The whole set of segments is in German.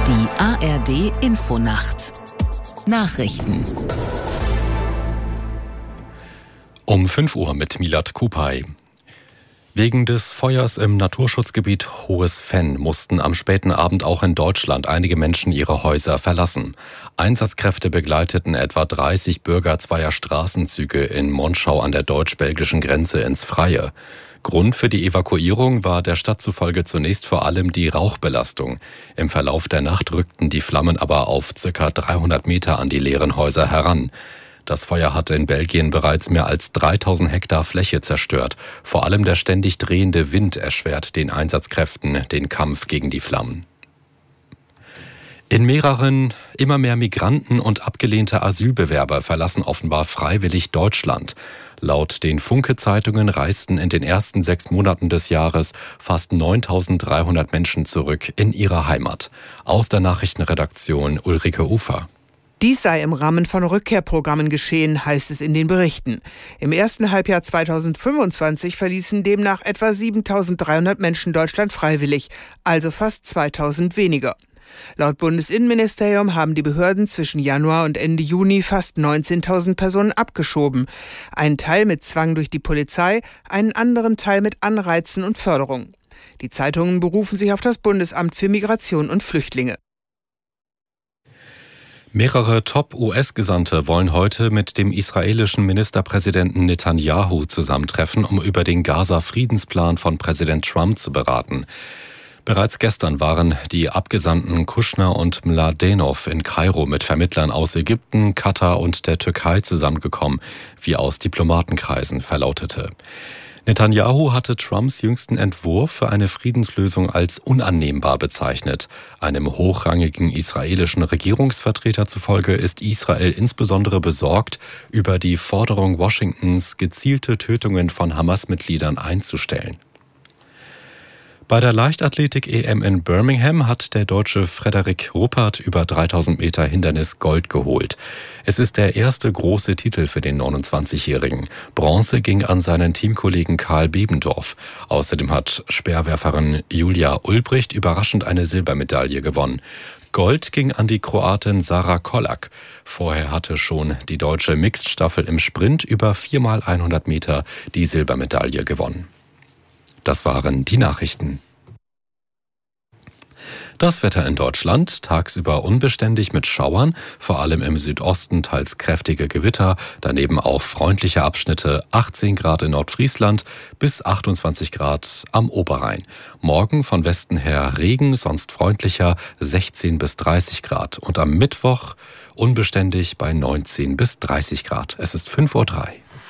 Die ARD Infonacht. Nachrichten. Um 5 Uhr mit Milad Kupay. Wegen des Feuers im Naturschutzgebiet Hohes Venn mussten am späten Abend auch in Deutschland einige Menschen ihre Häuser verlassen. Einsatzkräfte begleiteten etwa 30 Bürger zweier Straßenzüge in Monschau an der deutsch-belgischen Grenze ins Freie. Grund für die Evakuierung war der Stadt zufolge zunächst vor allem die Rauchbelastung. Im Verlauf der Nacht rückten die Flammen aber auf ca. 300 Meter an die leeren Häuser heran. Das Feuer hatte in Belgien bereits mehr als 3000 Hektar Fläche zerstört. Vor allem der ständig drehende Wind erschwert den Einsatzkräften den Kampf gegen die Flammen. In mehreren immer mehr Migranten und abgelehnte Asylbewerber verlassen offenbar freiwillig Deutschland. Laut den Funke-Zeitungen reisten in den ersten 6 Monaten des Jahres fast 9.300 Menschen zurück in ihre Heimat. Aus der Nachrichtenredaktion Ulrike Ufer. Dies sei im Rahmen von Rückkehrprogrammen geschehen, heißt es in den Berichten. Im ersten Halbjahr 2025 verließen demnach etwa 7.300 Menschen Deutschland freiwillig, also fast 2.000 weniger. Laut Bundesinnenministerium haben die Behörden zwischen Januar und Ende Juni fast 19.000 Personen abgeschoben. Einen Teil mit Zwang durch die Polizei, einen anderen Teil mit Anreizen und Förderung. Die Zeitungen berufen sich auf das Bundesamt für Migration und Flüchtlinge. Mehrere Top-US-Gesandte wollen heute mit dem israelischen Ministerpräsidenten Netanyahu zusammentreffen, um über den Gaza-Friedensplan von Präsident Trump zu beraten. Bereits gestern waren die Abgesandten Kushner und Mladenov in Kairo mit Vermittlern aus Ägypten, Katar und der Türkei zusammengekommen, wie aus Diplomatenkreisen verlautete. Netanyahu hatte Trumps jüngsten Entwurf für eine Friedenslösung als unannehmbar bezeichnet. Einem hochrangigen israelischen Regierungsvertreter zufolge ist Israel insbesondere besorgt über die Forderung Washingtons, gezielte Tötungen von Hamas-Mitgliedern einzustellen. Bei der Leichtathletik-EM in Birmingham hat der Deutsche Frederik Ruppert über 3000 Meter Hindernis Gold geholt. Es ist der erste große Titel für den 29-Jährigen. Bronze ging an seinen Teamkollegen Karl Bebendorf. Außerdem hat Speerwerferin Julia Ulbricht überraschend eine Silbermedaille gewonnen. Gold ging an die Kroatin Sara Kolak. Vorher hatte schon die deutsche Mixed-Staffel im Sprint über 4x100 Meter die Silbermedaille gewonnen. Das waren die Nachrichten. Das Wetter in Deutschland, tagsüber unbeständig mit Schauern, vor allem im Südosten teils kräftige Gewitter, daneben auch freundliche Abschnitte, 18 Grad in Nordfriesland bis 28 Grad am Oberrhein. Morgen von Westen her Regen, sonst freundlicher, 16 bis 30 Grad. Und am Mittwoch unbeständig bei 19 bis 30 Grad. Es ist 5:03 Uhr.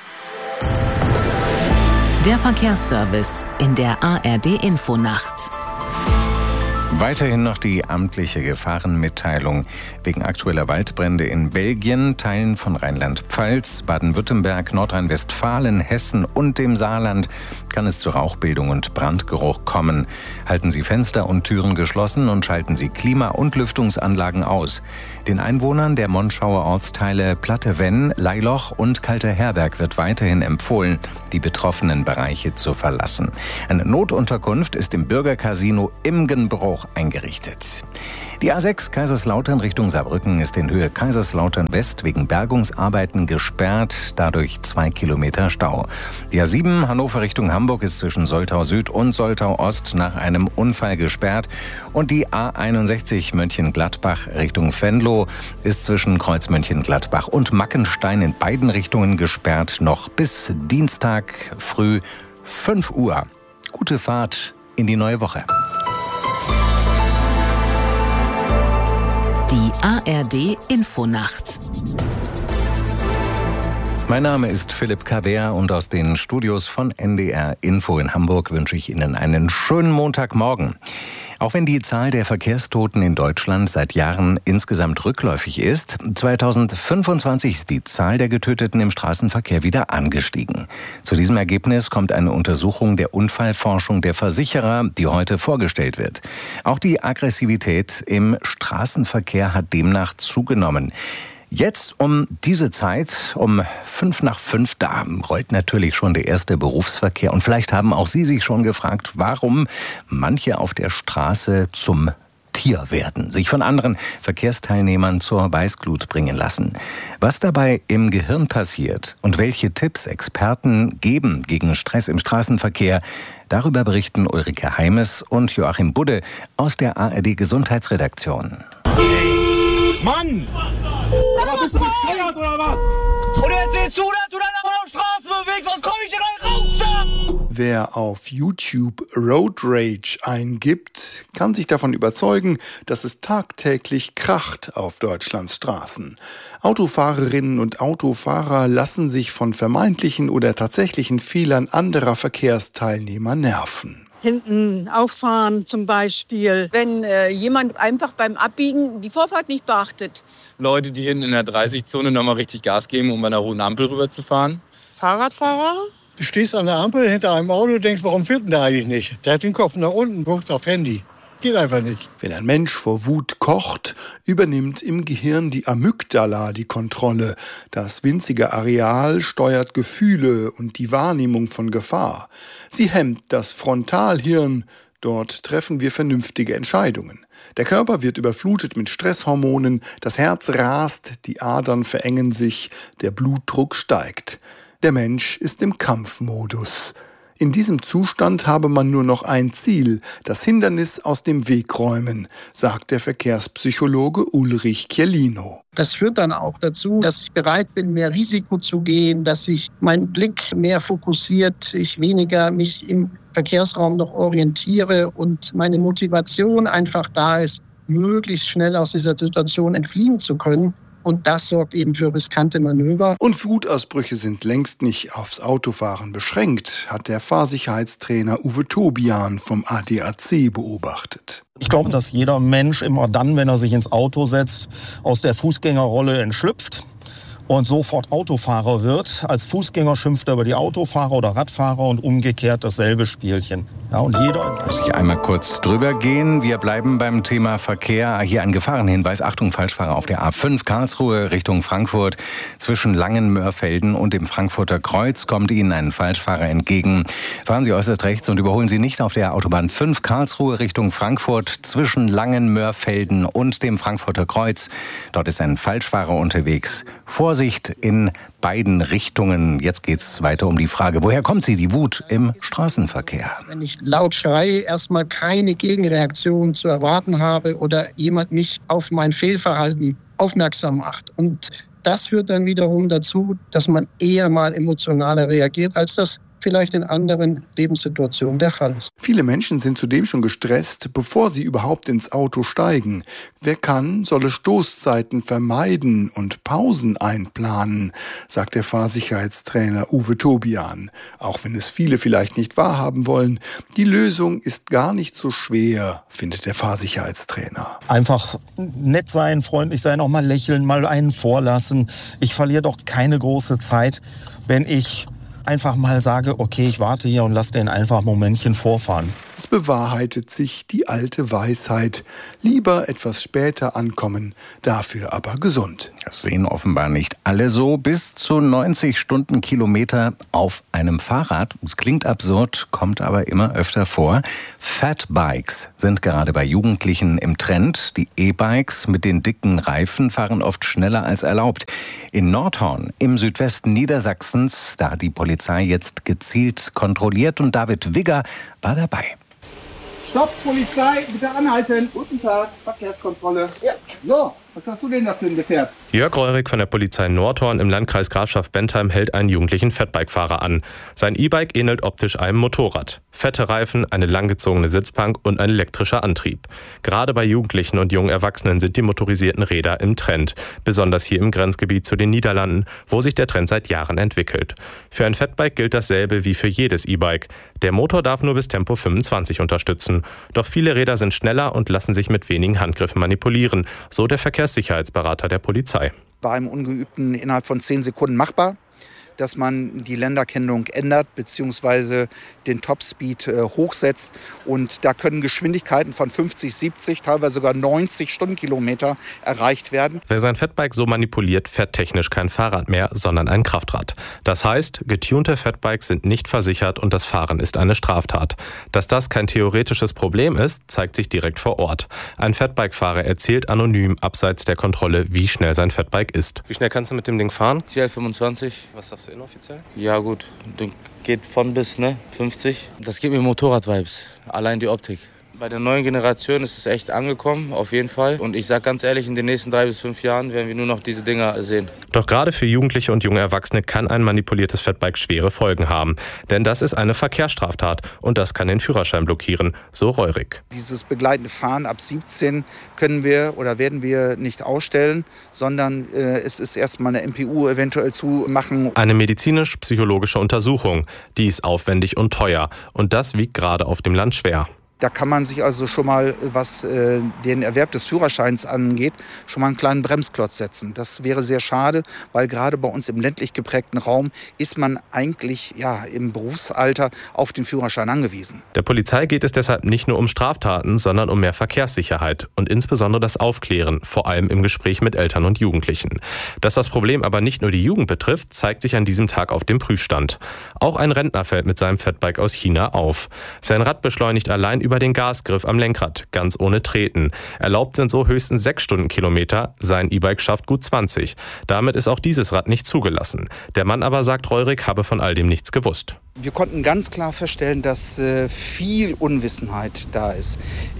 Der Verkehrsservice in der ARD Infonacht. Weiterhin noch die amtliche Gefahrenmitteilung wegen aktueller Waldbrände in Belgien, Teilen von Rheinland-Pfalz, Baden-Württemberg, Nordrhein-Westfalen, Hessen und dem Saarland kann es zu Rauchbildung und Brandgeruch kommen. Halten Sie Fenster und Türen geschlossen und schalten Sie Klima- und Lüftungsanlagen aus. Den Einwohnern der Monschauer Ortsteile Platte Venn, Leiloch und Kalter Herberg wird weiterhin empfohlen, die betroffenen Bereiche zu verlassen. Eine Notunterkunft ist im Bürgercasino Imgenbruch eingerichtet. Die A6 Kaiserslautern Richtung Saarbrücken ist in Höhe Kaiserslautern West wegen Bergungsarbeiten gesperrt, dadurch 2 Kilometer Stau. Die A7 Hannover Richtung Hamburg ist zwischen Soltau Süd und Soltau Ost nach einem Unfall gesperrt. Und die A61 Mönchengladbach Richtung Venlo ist zwischen Kreuz Mönchengladbach und Mackenstein in beiden Richtungen gesperrt, noch bis Dienstag früh 5 Uhr. Gute Fahrt in die neue Woche. Die ARD Infonacht. Mein Name ist Philipp Kaber und aus den Studios von NDR Info in Hamburg wünsche ich Ihnen einen schönen Montagmorgen. Auch wenn die Zahl der Verkehrstoten in Deutschland seit Jahren insgesamt rückläufig ist, 2025 ist die Zahl der Getöteten im Straßenverkehr wieder angestiegen. Zu diesem Ergebnis kommt eine Untersuchung der Unfallforschung der Versicherer, die heute vorgestellt wird. Auch die Aggressivität im Straßenverkehr hat demnach zugenommen. Jetzt um diese Zeit, um 5:05, da rollt natürlich schon der erste Berufsverkehr. Und vielleicht haben auch Sie sich schon gefragt, warum manche auf der Straße zum Tier werden, sich von anderen Verkehrsteilnehmern zur Weißglut bringen lassen. Was dabei im Gehirn passiert und welche Tipps Experten geben gegen Stress im Straßenverkehr, darüber berichten Ulrike Heimes und Joachim Budde aus der ARD-Gesundheitsredaktion. Mann! Aber bist du bescheuert oder was? Und jetzt siehst du, dass du dann auf der Straße bewegst, sonst komm ich dir gleich raus da! Wer auf YouTube Road Rage eingibt, kann sich davon überzeugen, dass es tagtäglich kracht auf Deutschlands Straßen. Autofahrerinnen und Autofahrer lassen sich von vermeintlichen oder tatsächlichen Fehlern anderer Verkehrsteilnehmer nerven. Hinten auffahren zum Beispiel. Wenn jemand einfach beim Abbiegen die Vorfahrt nicht beachtet. Leute, die hinten in der 30-Zone nochmal richtig Gas geben, um bei einer roten Ampel rüberzufahren. Fahrradfahrer? Du stehst an der Ampel hinter einem Auto und denkst, warum fährt denn der eigentlich nicht? Der hat den Kopf nach unten, guckt auf Handy. Geht einfach nicht. Wenn ein Mensch vor Wut kocht, übernimmt im Gehirn die Amygdala die Kontrolle. Das winzige Areal steuert Gefühle und die Wahrnehmung von Gefahr. Sie hemmt das Frontalhirn. Dort treffen wir vernünftige Entscheidungen. Der Körper wird überflutet mit Stresshormonen, das Herz rast, die Adern verengen sich, der Blutdruck steigt. Der Mensch ist im Kampfmodus. In diesem Zustand habe man nur noch ein Ziel, das Hindernis aus dem Weg räumen, sagt der Verkehrspsychologe Ulrich Chiellino. Das führt dann auch dazu, dass ich bereit bin, mehr Risiko zu gehen, dass sich mein Blick mehr fokussiert, ich weniger mich im Verkehrsraum noch orientiere und meine Motivation einfach da ist, möglichst schnell aus dieser Situation entfliehen zu können. Und das sorgt eben für riskante Manöver. Und Wutausbrüche sind längst nicht aufs Autofahren beschränkt, hat der Fahrsicherheitstrainer Uwe Tobian vom ADAC beobachtet. Ich glaube, dass jeder Mensch immer dann, wenn er sich ins Auto setzt, aus der Fußgängerrolle entschlüpft und sofort Autofahrer wird. Als Fußgänger schimpft er über die Autofahrer oder Radfahrer und umgekehrt dasselbe Spielchen. Ja, und jeder muss ich einmal kurz drüber gehen. Wir bleiben beim Thema Verkehr. Hier ein Gefahrenhinweis. Achtung, Falschfahrer auf der A5 Karlsruhe Richtung Frankfurt. Zwischen Langenmörfelden und dem Frankfurter Kreuz kommt Ihnen ein Falschfahrer entgegen. Fahren Sie äußerst rechts und überholen Sie nicht auf der Autobahn 5 Karlsruhe Richtung Frankfurt zwischen Langenmörfelden und dem Frankfurter Kreuz. Dort ist ein Falschfahrer unterwegs. Vorsicht in beiden Richtungen. Jetzt geht's weiter um die Frage, woher kommt sie, die Wut im Straßenverkehr? Wenn ich laut schreie, erstmal keine Gegenreaktion zu erwarten habe oder jemand mich auf mein Fehlverhalten aufmerksam macht. Und das führt dann wiederum dazu, dass man eher mal emotionaler reagiert, als das vielleicht in anderen Lebenssituationen der Fall ist. Viele Menschen sind zudem schon gestresst, bevor sie überhaupt ins Auto steigen. Wer kann, solle Stoßzeiten vermeiden und Pausen einplanen, sagt der Fahrsicherheitstrainer Uwe Tobian. Auch wenn es viele vielleicht nicht wahrhaben wollen, die Lösung ist gar nicht so schwer, findet der Fahrsicherheitstrainer. einfach nett sein, freundlich sein, auch mal lächeln, mal einen vorlassen. Ich verliere doch keine große Zeit, wenn ich einfach mal sage, okay, ich warte hier und lasse den einfach ein Momentchen vorfahren. Es bewahrheitet sich die alte Weisheit. Lieber etwas später ankommen, dafür aber gesund. Das sehen offenbar nicht alle so. Bis zu 90 Stundenkilometer auf einem Fahrrad. Es klingt absurd, kommt aber immer öfter vor. Fatbikes sind gerade bei Jugendlichen im Trend. Die E-Bikes mit den dicken Reifen fahren oft schneller als erlaubt. In Nordhorn im Südwesten Niedersachsens, da hat die Polizei jetzt gezielt kontrolliert und David Wigger war dabei. Stopp, Polizei, bitte anhalten. Guten Tag, Verkehrskontrolle. Ja. So, was hast du denn da für ein Gefährt? Jörg Reurig von der Polizei Nordhorn im Landkreis Grafschaft-Bentheim hält einen jugendlichen Fatbike-Fahrer an. Sein E-Bike ähnelt optisch einem Motorrad. Fette Reifen, eine langgezogene Sitzbank und ein elektrischer Antrieb. Gerade bei Jugendlichen und jungen Erwachsenen sind die motorisierten Räder im Trend. Besonders hier im Grenzgebiet zu den Niederlanden, wo sich der Trend seit Jahren entwickelt. Für ein Fatbike gilt dasselbe wie für jedes E-Bike. Der Motor darf nur bis Tempo 25 unterstützen. Doch viele Räder sind schneller und lassen sich mit wenigen Handgriffen manipulieren, so der Verkehrssicherheitsberater der Polizei. Bei einem Ungeübten innerhalb von 10 Sekunden machbar. dass man die Länderkennung ändert bzw. den Topspeed hochsetzt. Und da können Geschwindigkeiten von 50, 70, teilweise sogar 90 Stundenkilometer erreicht werden. Wer sein Fatbike so manipuliert, fährt technisch kein Fahrrad mehr, sondern ein Kraftrad. Das heißt, getunte Fatbikes sind nicht versichert und das Fahren ist eine Straftat. Dass das kein theoretisches Problem ist, zeigt sich direkt vor Ort. Ein Fatbike-Fahrer erzählt anonym abseits der Kontrolle, wie schnell sein Fatbike ist. Wie schnell kannst du mit dem Ding fahren? CL 25. Was sagst du inoffiziell? Ja gut, geht von bis 50. Das gibt mir Motorrad-Vibes, allein die Optik. Bei der neuen Generation ist es echt angekommen, auf jeden Fall. Und ich sage ganz ehrlich, in den nächsten 3 bis 5 Jahren werden wir nur noch diese Dinger sehen. Doch gerade für Jugendliche und junge Erwachsene kann ein manipuliertes Fatbike schwere Folgen haben. Denn das ist eine Verkehrsstraftat und das kann den Führerschein blockieren, so Reurig. Dieses begleitende Fahren ab 17 können wir oder werden wir nicht ausstellen, sondern es ist erstmal eine MPU eventuell zu machen. Eine medizinisch-psychologische Untersuchung, die ist aufwendig und teuer. Und das wiegt gerade auf dem Land schwer. Da kann man sich also schon mal, was den Erwerb des Führerscheins angeht, schon mal einen kleinen Bremsklotz setzen. Das wäre sehr schade, weil gerade bei uns im ländlich geprägten Raum ist man eigentlich im Berufsalter auf den Führerschein angewiesen. Der Polizei geht es deshalb nicht nur um Straftaten, sondern um mehr Verkehrssicherheit und insbesondere das Aufklären, vor allem im Gespräch mit Eltern und Jugendlichen. Dass das Problem aber nicht nur die Jugend betrifft, zeigt sich an diesem Tag auf dem Prüfstand. Auch ein Rentner fällt mit seinem Fatbike aus China auf. Sein Rad beschleunigt allein über den Gasgriff am Lenkrad, ganz ohne Treten. Erlaubt sind so höchstens 6 Stundenkilometer, sein E-Bike schafft gut 20. Damit ist auch dieses Rad nicht zugelassen. Der Mann aber sagt, Reurig habe von all dem nichts gewusst. Wir konnten ganz klar feststellen, dass viel Unwissenheit da ist.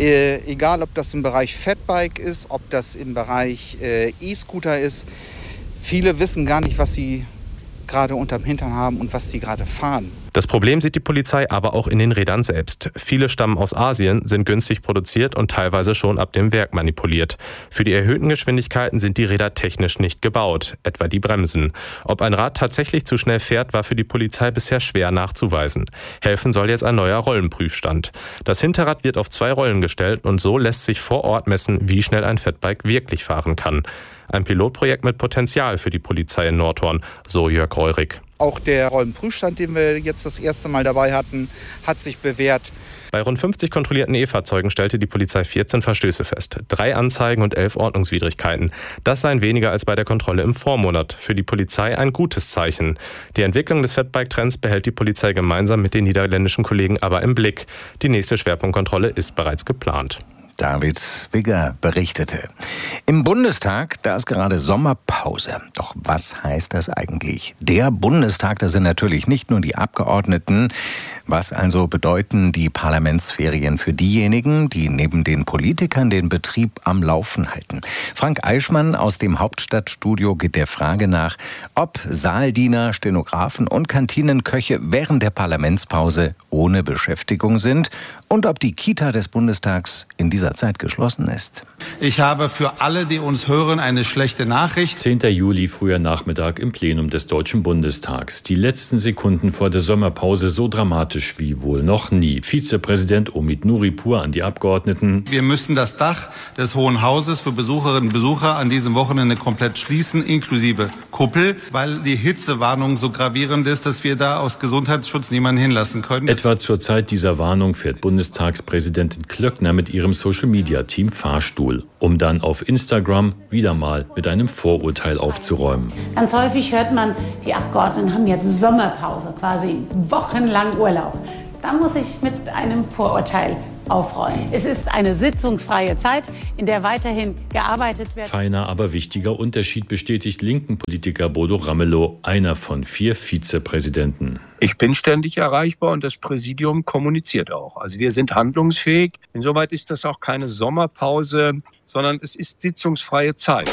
Egal, ob das im Bereich Fatbike ist, ob das im Bereich E-Scooter ist. Viele wissen gar nicht, was sie gerade unterm Hintern haben und was sie gerade fahren. Das Problem sieht die Polizei aber auch in den Rädern selbst. Viele stammen aus Asien, sind günstig produziert und teilweise schon ab dem Werk manipuliert. Für die erhöhten Geschwindigkeiten sind die Räder technisch nicht gebaut, etwa die Bremsen. Ob ein Rad tatsächlich zu schnell fährt, war für die Polizei bisher schwer nachzuweisen. Helfen soll jetzt ein neuer Rollenprüfstand. Das Hinterrad wird auf 2 Rollen gestellt und so lässt sich vor Ort messen, wie schnell ein Fatbike wirklich fahren kann. Ein Pilotprojekt mit Potenzial für die Polizei in Nordhorn, so Jörg Reurig. Auch der Rollenprüfstand, den wir jetzt das erste Mal dabei hatten, hat sich bewährt. Bei rund 50 kontrollierten E-Fahrzeugen stellte die Polizei 14 Verstöße fest, 3 Anzeigen und 11 Ordnungswidrigkeiten. Das seien weniger als bei der Kontrolle im Vormonat. Für die Polizei ein gutes Zeichen. Die Entwicklung des Fatbike-Trends behält die Polizei gemeinsam mit den niederländischen Kollegen aber im Blick. Die nächste Schwerpunktkontrolle ist bereits geplant. David Wigger berichtete. Im Bundestag, da ist gerade Sommerpause. Doch was heißt das eigentlich? Der Bundestag, das sind natürlich nicht nur die Abgeordneten. Was also bedeuten die Parlamentsferien für diejenigen, die neben den Politikern den Betrieb am Laufen halten? Frank Eichmann aus dem Hauptstadtstudio geht der Frage nach, ob Saaldiener, Stenografen und Kantinenköche während der Parlamentspause ohne Beschäftigung sind und ob die Kita des Bundestags in dieser Zeit geschlossen ist. Ich habe für alle, die uns hören, eine schlechte Nachricht. 10. Juli, früher Nachmittag im Plenum des Deutschen Bundestags. Die letzten Sekunden vor der Sommerpause so dramatisch wie wohl noch nie. Vizepräsident Omid Nuripur an die Abgeordneten. Wir müssen das Dach des Hohen Hauses für Besucherinnen und Besucher an diesem Wochenende komplett schließen, inklusive Kuppel, weil die Hitzewarnung so gravierend ist, dass wir da aus Gesundheitsschutz niemanden hinlassen können. Etwa zur Zeit dieser Warnung fährt Bundestagspräsidentin Klöckner mit ihrem Social-Media-Team Fahrstuhl, um dann auf Instagram wieder mal mit einem Vorurteil aufzuräumen. Ganz häufig hört man, die Abgeordneten haben jetzt Sommerpause, quasi wochenlang Urlaub. Da muss ich mit einem Vorurteil aufräumen. Es ist eine sitzungsfreie Zeit, in der weiterhin gearbeitet wird. Feiner, aber wichtiger Unterschied bestätigt linken Politiker Bodo Ramelow, einer von 4 Vizepräsidenten. Ich bin ständig erreichbar und das Präsidium kommuniziert auch. Also wir sind handlungsfähig. Insoweit ist das auch keine Sommerpause, sondern es ist sitzungsfreie Zeit.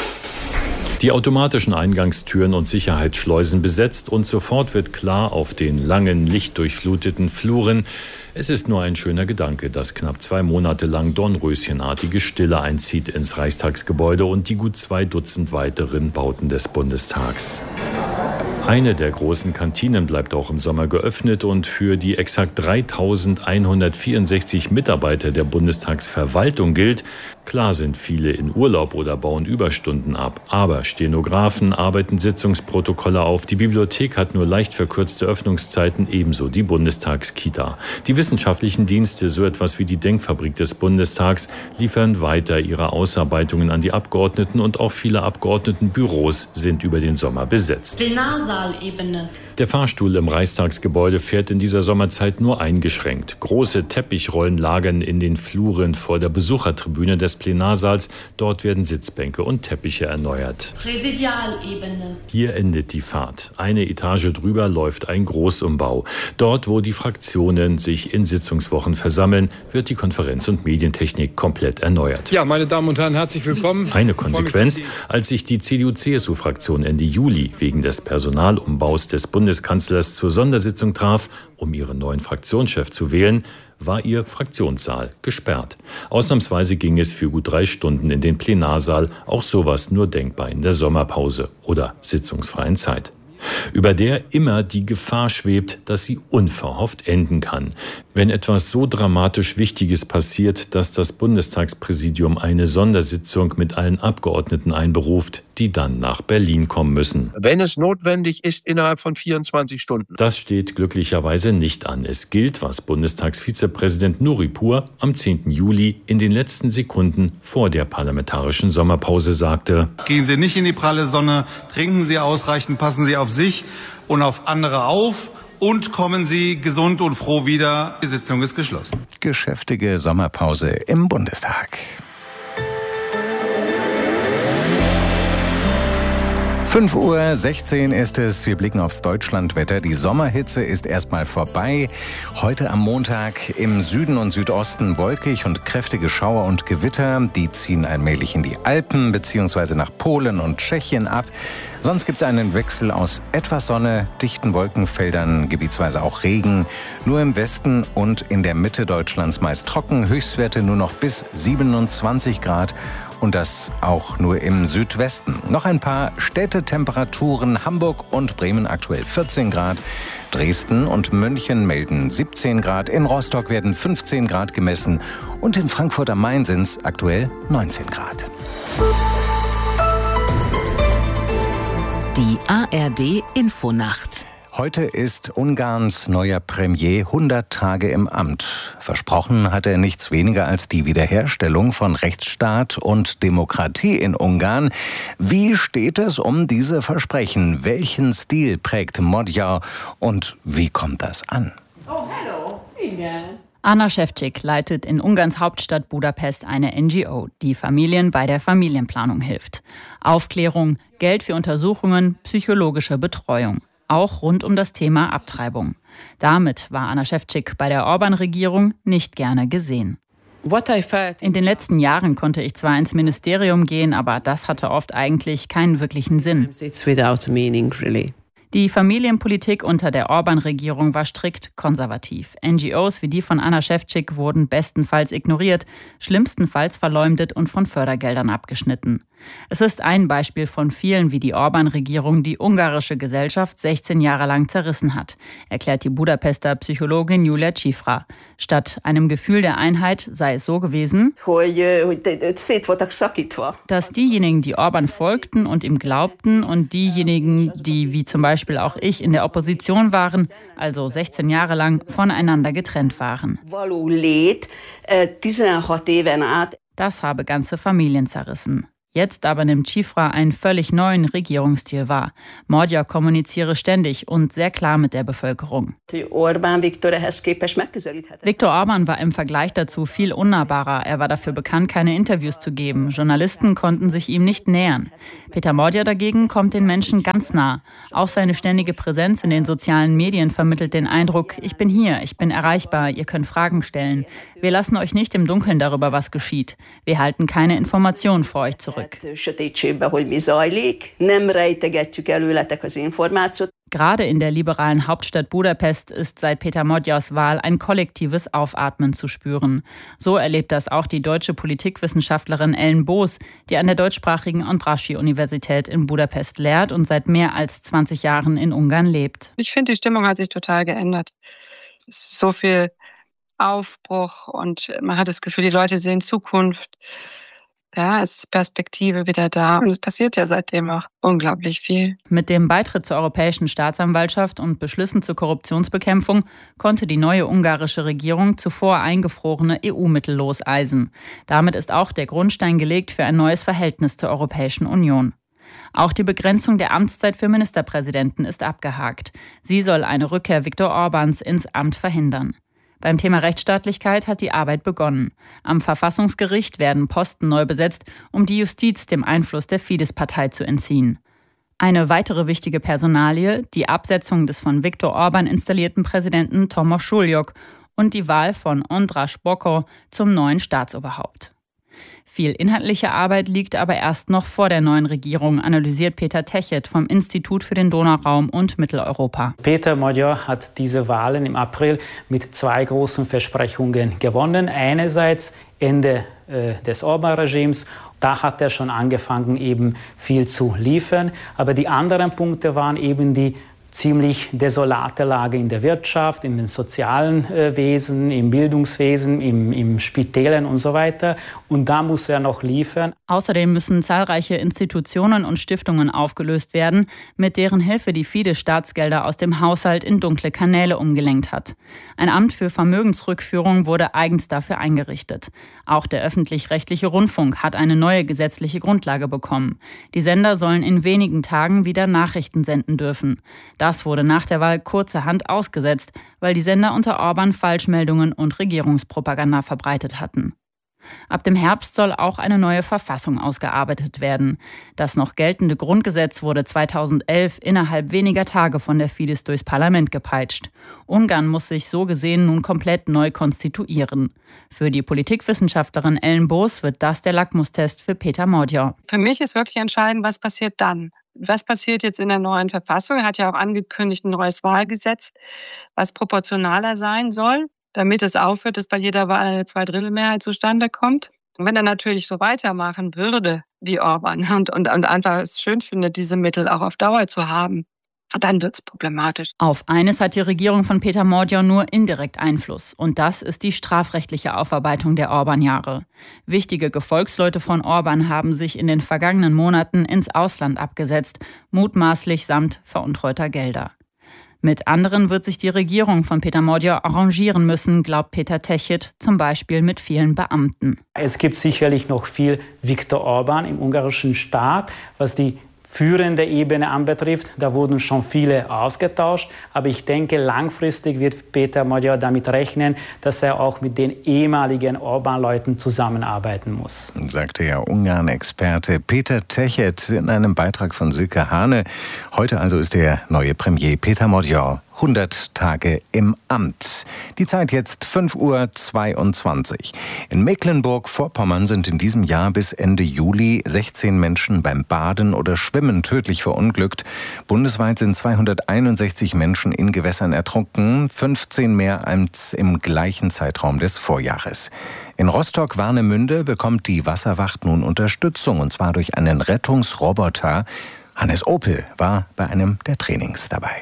Die automatischen Eingangstüren und Sicherheitsschleusen besetzt und sofort wird klar auf den langen, lichtdurchfluteten Fluren: Es ist nur ein schöner Gedanke, dass knapp 2 Monate lang dornröschenartige Stille einzieht ins Reichstagsgebäude und die gut 2 Dutzend weiteren Bauten des Bundestags. Eine der großen Kantinen bleibt auch im Sommer geöffnet und für die exakt 3.164 Mitarbeiter der Bundestagsverwaltung gilt: Klar sind viele in Urlaub oder bauen Überstunden ab, aber Stenografen arbeiten Sitzungsprotokolle auf. Die Bibliothek hat nur leicht verkürzte Öffnungszeiten, ebenso die Bundestagskita. Die wissenschaftlichen Dienste, so etwas wie die Denkfabrik des Bundestags, liefern weiter ihre Ausarbeitungen an die Abgeordneten und auch viele Abgeordnetenbüros sind über den Sommer besetzt. Plenarsaalebene. Der Fahrstuhl im Reichstagsgebäude fährt in dieser Sommerzeit nur eingeschränkt. Große Teppichrollen lagern in den Fluren vor der Besuchertribüne des Plenarsaals. Dort werden Sitzbänke und Teppiche erneuert. Präsidialebene. Hier endet die Fahrt. Eine Etage drüber läuft ein Großumbau. Dort, wo die Fraktionen sich in Sitzungswochen versammeln, wird die Konferenz- und Medientechnik komplett erneuert. Ja, meine Damen und Herren, herzlich willkommen. Eine Konsequenz, als sich die CDU-CSU-Fraktion Ende Juli wegen des Personalumbaus des Bundeskanzlers zur Sondersitzung traf, um ihren neuen Fraktionschef zu wählen, war ihr Fraktionssaal gesperrt. Ausnahmsweise ging es für gut 3 Stunden in den Plenarsaal, auch sowas nur denkbar in der Sommerpause oder sitzungsfreien Zeit, über der immer die Gefahr schwebt, dass sie unverhofft enden kann. Wenn etwas so dramatisch Wichtiges passiert, dass das Bundestagspräsidium eine Sondersitzung mit allen Abgeordneten einberuft, die dann nach Berlin kommen müssen. Wenn es notwendig ist, innerhalb von 24 Stunden. Das steht glücklicherweise nicht an. Es gilt, was Bundestagsvizepräsident Nuripur am 10. Juli in den letzten Sekunden vor der parlamentarischen Sommerpause sagte. Gehen Sie nicht in die pralle Sonne, trinken Sie ausreichend, passen Sie auf sich und auf andere auf. Und kommen Sie gesund und froh wieder. Die Sitzung ist geschlossen. Geschäftige Sommerpause im Bundestag. 5:16 Uhr ist es. Wir blicken aufs Deutschlandwetter. Die Sommerhitze ist erstmal vorbei. Heute am Montag im Süden und Südosten wolkig und kräftige Schauer und Gewitter. Die ziehen allmählich in die Alpen bzw. nach Polen und Tschechien ab. Sonst gibt es einen Wechsel aus etwas Sonne, dichten Wolkenfeldern, gebietsweise auch Regen. Nur im Westen und in der Mitte Deutschlands meist trocken. Höchstwerte nur noch bis 27 Grad. Und das auch nur im Südwesten. Noch ein paar Städtetemperaturen. Hamburg und Bremen aktuell 14 Grad. Dresden und München melden 17 Grad. In Rostock werden 15 Grad gemessen. Und in Frankfurt am Main sind es aktuell 19 Grad. Die ARD-Infonacht. Heute ist Ungarns neuer Premier 100 Tage im Amt. Versprochen hat er nichts weniger als die Wiederherstellung von Rechtsstaat und Demokratie in Ungarn. Wie steht es um diese Versprechen? Welchen Stil prägt Magyar und wie kommt das an? Oh, hello, Singen. Anna Šefčík leitet in Ungarns Hauptstadt Budapest eine NGO, die Familien bei der Familienplanung hilft. Aufklärung, Geld für Untersuchungen, psychologische Betreuung. Auch rund um das Thema Abtreibung. Damit war Anna Šefčík bei der Orban-Regierung nicht gerne gesehen. In den letzten Jahren konnte ich zwar ins Ministerium gehen, aber das hatte oft eigentlich keinen wirklichen Sinn. Die Familienpolitik unter der Orban-Regierung war strikt konservativ. NGOs wie die von Anna Šefčík wurden bestenfalls ignoriert, schlimmstenfalls verleumdet und von Fördergeldern abgeschnitten. Es ist ein Beispiel von vielen, wie die Orban-Regierung die ungarische Gesellschaft 16 Jahre lang zerrissen hat, erklärt die Budapester Psychologin Julia Cifra. Statt einem Gefühl der Einheit sei es so gewesen, dass diejenigen, die Orban folgten und ihm glaubten, und diejenigen, die wie zum Beispiel auch ich in der Opposition waren, also 16 Jahre lang voneinander getrennt waren. Das habe ganze Familien zerrissen. Jetzt aber nimmt Cifra einen völlig neuen Regierungsstil wahr. Magyar kommuniziere ständig und sehr klar mit der Bevölkerung. Viktor Orbán war im Vergleich dazu viel unnahbarer. Er war dafür bekannt, keine Interviews zu geben. Journalisten konnten sich ihm nicht nähern. Péter Magyar dagegen kommt den Menschen ganz nah. Auch seine ständige Präsenz in den sozialen Medien vermittelt den Eindruck, ich bin hier, ich bin erreichbar, ihr könnt Fragen stellen. Wir lassen euch nicht im Dunkeln darüber, was geschieht. Wir halten keine Informationen vor euch zurück. Gerade in der liberalen Hauptstadt Budapest ist seit Péter Magyars Wahl ein kollektives Aufatmen zu spüren. So erlebt das auch die deutsche Politikwissenschaftlerin Ellen Boos, die an der deutschsprachigen Andrássy-Universität in Budapest lehrt und seit mehr als 20 Jahren in Ungarn lebt. Ich finde, die Stimmung hat sich total geändert. Es ist so viel Aufbruch und man hat das Gefühl, die Leute sehen Zukunft. Ja, ist Perspektive wieder da. Und es passiert ja seitdem auch unglaublich viel. Mit dem Beitritt zur Europäischen Staatsanwaltschaft und Beschlüssen zur Korruptionsbekämpfung konnte die neue ungarische Regierung zuvor eingefrorene EU-Mittel loseisen. Damit ist auch der Grundstein gelegt für ein neues Verhältnis zur Europäischen Union. Auch die Begrenzung der Amtszeit für Ministerpräsidenten ist abgehakt. Sie soll eine Rückkehr Viktor Orbáns ins Amt verhindern. Beim Thema Rechtsstaatlichkeit hat die Arbeit begonnen. Am Verfassungsgericht werden Posten neu besetzt, um die Justiz dem Einfluss der Fidesz-Partei zu entziehen. Eine weitere wichtige Personalie, die Absetzung des von Viktor Orbán installierten Präsidenten Tomasz Suljok und die Wahl von András Bokor zum neuen Staatsoberhaupt. Viel inhaltliche Arbeit liegt aber erst noch vor der neuen Regierung, analysiert Peter Techet vom Institut für den Donauraum und Mitteleuropa. Péter Magyar hat diese Wahlen im April mit 2 großen Versprechungen gewonnen. Einerseits Ende des Orbán-Regimes. Da hat er schon angefangen, eben viel zu liefern. Aber die anderen Punkte waren eben die ziemlich desolate Lage in der Wirtschaft, in den sozialen Wesen, im Bildungswesen, im Spitälern und so weiter. Und da muss er noch liefern. Außerdem müssen zahlreiche Institutionen und Stiftungen aufgelöst werden, mit deren Hilfe die Fidesz Staatsgelder aus dem Haushalt in dunkle Kanäle umgelenkt hat. Ein Amt für Vermögensrückführung wurde eigens dafür eingerichtet. Auch der öffentlich-rechtliche Rundfunk hat eine neue gesetzliche Grundlage bekommen. Die Sender sollen in wenigen Tagen wieder Nachrichten senden dürfen. Das wurde nach der Wahl kurzerhand ausgesetzt, weil die Sender unter Orbán Falschmeldungen und Regierungspropaganda verbreitet hatten. Ab dem Herbst soll auch eine neue Verfassung ausgearbeitet werden. Das noch geltende Grundgesetz wurde 2011 innerhalb weniger Tage von der Fidesz durchs Parlament gepeitscht. Ungarn muss sich so gesehen nun komplett neu konstituieren. Für die Politikwissenschaftlerin Ellen Boos wird das der Lackmustest für Péter Magyar. Für mich ist wirklich entscheidend, was passiert dann. Was passiert jetzt in der neuen Verfassung? Er hat ja auch angekündigt, ein neues Wahlgesetz, was proportionaler sein soll, damit es aufhört, dass bei jeder Wahl eine 2/3-Mehrheit zustande kommt. Und wenn er natürlich so weitermachen würde wie Orbán und einfach es schön findet, diese Mittel auch auf Dauer zu haben, dann wird es problematisch. Auf eines hat die Regierung von Péter Magyar nur indirekt Einfluss. Und das ist die strafrechtliche Aufarbeitung der Orbán-Jahre. Wichtige Gefolgsleute von Orbán haben sich in den vergangenen Monaten ins Ausland abgesetzt, mutmaßlich samt veruntreuter Gelder. Mit anderen wird sich die Regierung von Péter Magyar arrangieren müssen, glaubt Peter Techet, zum Beispiel mit vielen Beamten. Es gibt sicherlich noch viel Viktor Orbán im ungarischen Staat, was die führende Ebene anbetrifft. Da wurden schon viele ausgetauscht. Aber ich denke, langfristig wird Péter Magyar damit rechnen, dass er auch mit den ehemaligen Orbán-Leuten zusammenarbeiten muss. Sagte ja Ungarn-Experte Peter Techet in einem Beitrag von Silke Hane. Heute also ist der neue Premier Péter Magyar 100 Tage im Amt. Die Zeit jetzt 5:22 Uhr. In Mecklenburg-Vorpommern sind in diesem Jahr bis Ende Juli 16 Menschen beim Baden oder Schwimmen tödlich verunglückt. Bundesweit sind 261 Menschen in Gewässern ertrunken, 15 mehr als im gleichen Zeitraum des Vorjahres. In Rostock-Warnemünde bekommt die Wasserwacht nun Unterstützung, und zwar durch einen Rettungsroboter. Hannes Opel war bei einem der Trainings dabei.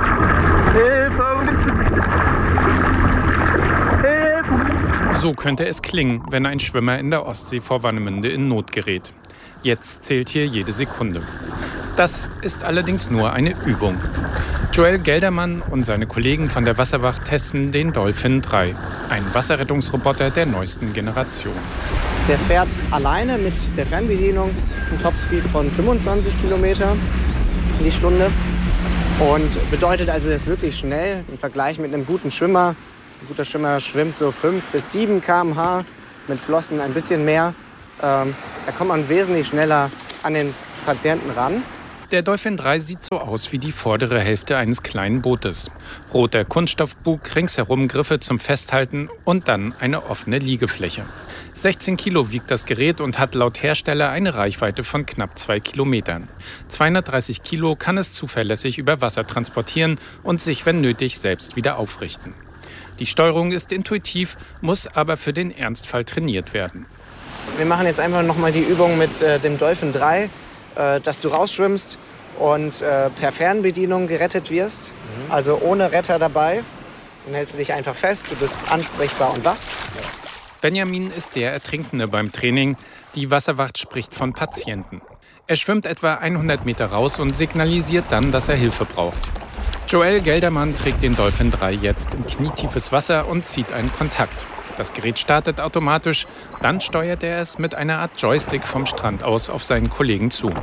So könnte es klingen, wenn ein Schwimmer in der Ostsee vor Warnemünde in Not gerät. Jetzt zählt hier jede Sekunde. Das ist allerdings nur eine Übung. Joel Geldermann und seine Kollegen von der Wasserwacht testen den Dolphin 3, ein Wasserrettungsroboter der neuesten Generation. Der fährt alleine mit der Fernbedienung einen Topspeed von 25 Kilometer in die Stunde. Und bedeutet also, er ist wirklich schnell im Vergleich mit einem guten Schwimmer. Ein guter Schwimmer schwimmt so 5 bis 7 km/h, mit Flossen ein bisschen mehr. Da kommt man wesentlich schneller an den Patienten ran. Der Dolphin 3 sieht so aus wie die vordere Hälfte eines kleinen Bootes. Roter Kunststoffbug, ringsherum Griffe zum Festhalten und dann eine offene Liegefläche. 16 Kilo wiegt das Gerät und hat laut Hersteller eine Reichweite von knapp 2 Kilometern. 230 Kilo kann es zuverlässig über Wasser transportieren und sich, wenn nötig, selbst wieder aufrichten. Die Steuerung ist intuitiv, muss aber für den Ernstfall trainiert werden. Wir machen jetzt einfach nochmal die Übung mit dem Dolphin 3, dass du rausschwimmst und per Fernbedienung gerettet wirst. Also ohne Retter dabei. Dann hältst du dich einfach fest, du bist ansprechbar und wach. Benjamin ist der Ertrinkende beim Training. Die Wasserwacht spricht von Patienten. Er schwimmt etwa 100 Meter raus und signalisiert dann, dass er Hilfe braucht. Joel Geldermann trägt den Dolphin 3 jetzt in knietiefes Wasser und zieht einen Kontakt. Das Gerät startet automatisch, dann steuert er es mit einer Art Joystick vom Strand aus auf seinen Kollegen zu.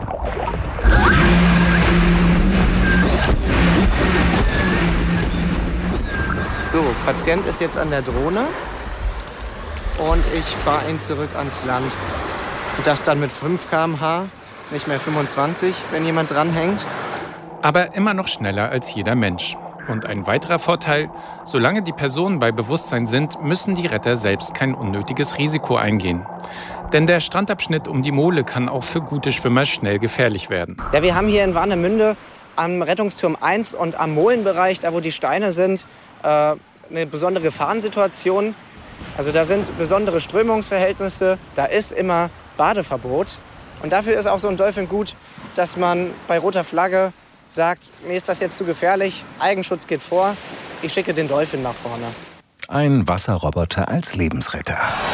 So, Patient ist jetzt an der Drohne und ich fahre ihn zurück ans Land. Und das dann mit 5 km/h, nicht mehr 25, wenn jemand dranhängt. Aber immer noch schneller als jeder Mensch. Und ein weiterer Vorteil, solange die Personen bei Bewusstsein sind, müssen die Retter selbst kein unnötiges Risiko eingehen. Denn der Strandabschnitt um die Mole kann auch für gute Schwimmer schnell gefährlich werden. Ja, wir haben hier in Warnemünde am Rettungsturm 1 und am Molenbereich, da wo die Steine sind, eine besondere Gefahrensituation. Also da sind besondere Strömungsverhältnisse, da ist immer Badeverbot. Und dafür ist auch so ein Dolphin gut, dass man bei roter Flagge sagt, mir ist das jetzt zu gefährlich, Eigenschutz geht vor, ich schicke den Dolphin nach vorne. Ein Wasserroboter als Lebensretter.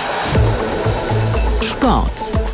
Sport.